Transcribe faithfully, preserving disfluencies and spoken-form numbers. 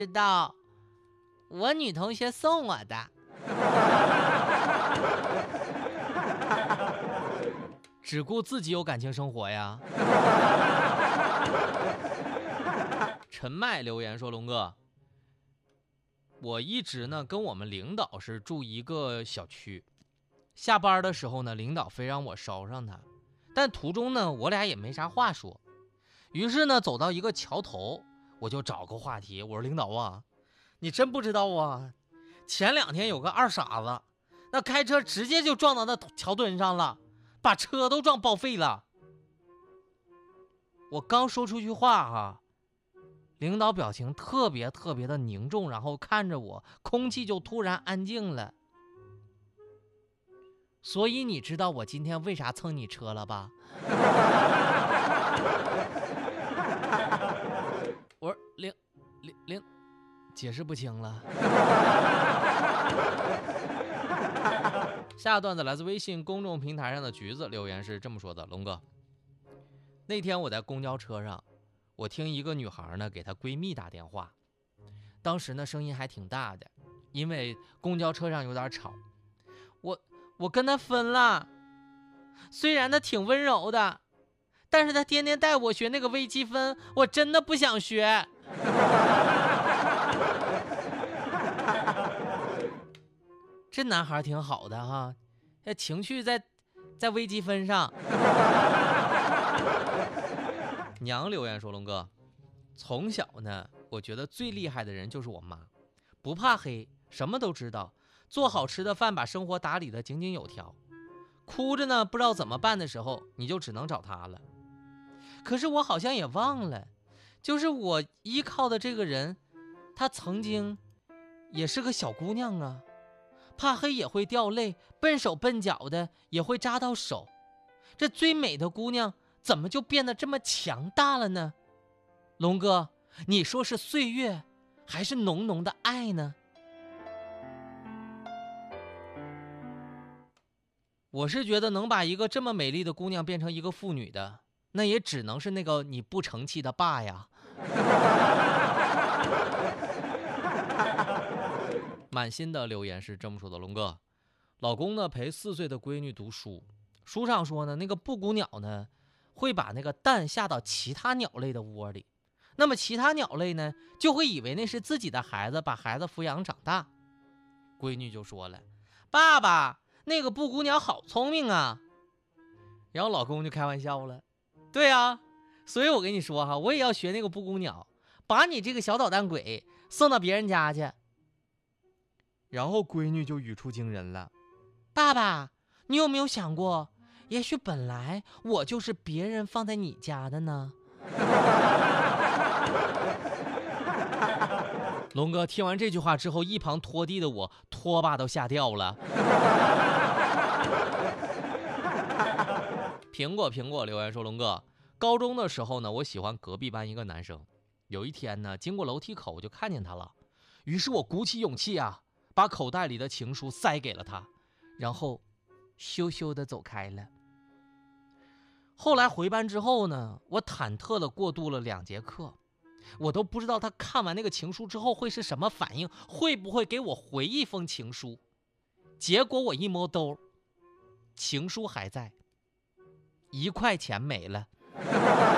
知道，我女同学送我的。只顾自己有感情生活呀。陈麦留言说：龙哥，我一直呢跟我们领导是住一个小区，下班的时候呢，领导非让我捎上他，但途中呢我俩也没啥话说，于是呢走到一个桥头，我就找个话题，我说领导啊，你真不知道啊，前两天有个二傻子，那开车直接就撞到那桥墩上了，把车都撞报废了。我刚说出句话哈、啊，领导表情特别特别的凝重，然后看着我，空气就突然安静了。所以你知道我今天为啥蹭你车了吧？我说领领领，解释不清了。下段子来自微信公众平台上的橘子留言是这么说的：龙哥，那天我在公交车上，我听一个女孩呢给她闺蜜打电话，当时呢声音还挺大的，因为公交车上有点吵。我我跟她分了，虽然她挺温柔的，但是她天天带我学那个微积分，我真的不想学。这男孩挺好的哈，情绪在在微积分上。娘留言说：龙哥，从小呢，我觉得最厉害的人就是我妈，不怕黑，什么都知道，做好吃的饭，把生活打理得井井有条。哭着呢不知道怎么办的时候，你就只能找她了。可是我好像也忘了，就是我依靠的这个人，她曾经也是个小姑娘啊，怕黑也会掉泪，笨手笨脚的也会扎到手。这最美的姑娘怎么就变得这么强大了呢？龙哥，你说是岁月还是浓浓的爱呢？我是觉得能把一个这么美丽的姑娘变成一个妇女的，那也只能是那个你不成器的爸呀。满心的留言是这么说的：龙哥，老公呢陪四岁的闺女读书，书上说呢，那个布谷鸟呢会把那个蛋下到其他鸟类的窝里，那么其他鸟类呢就会以为那是自己的孩子，把孩子抚养长大。闺女就说了：爸爸，那个布谷鸟好聪明啊。然后老公就开玩笑了：对啊，所以我跟你说哈，我也要学那个布谷鸟，把你这个小捣蛋鬼送到别人家去。然后闺女就语出惊人了：爸爸，你有没有想过，也许本来我就是别人放在你家的呢？龙哥听完这句话之后，一旁拖地的我拖把都吓掉了。苹果苹果留言说：龙哥，高中的时候呢，我喜欢隔壁班一个男生，有一天呢，经过楼梯口我就看见他了，于是我鼓起勇气啊，把口袋里的情书塞给了他，然后羞羞地走开了。后来回班之后呢，我忐忑地过渡了两节课，我都不知道他看完那个情书之后会是什么反应，会不会给我回一封情书。结果我一摸兜，情书还在，一块钱没了。